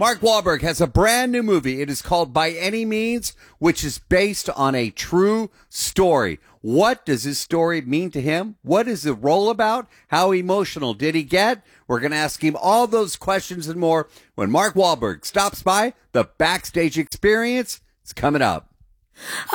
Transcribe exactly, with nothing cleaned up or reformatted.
Mark Wahlberg has a brand new movie. It is called By Any Means, which is based on a true story. What does this story mean to him? What is the role about? How emotional did he get? We're going to ask him all those questions and more when Mark Wahlberg stops by. The Backstage Experience is coming up.